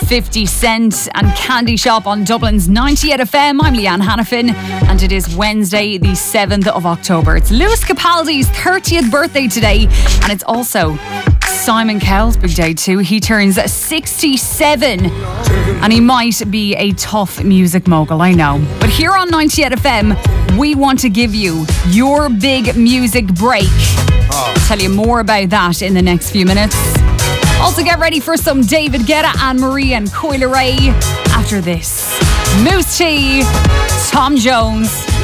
50 Cent and Candy Shop on Dublin's 98 FM. I'm Leanne Hannafin, and it is Wednesday, the 7th of October. It's Lewis Capaldi's 30th birthday today, and it's also Simon Cowell's big day too. He turns 67, and he might be a tough music mogul, I know. But here on 98 FM, we want to give you your big music break. I'll tell you more about that in the next few minutes. Also get ready for some David Guetta, Anne-Marie and Coi Leray after this. Moose T, Tom Jones.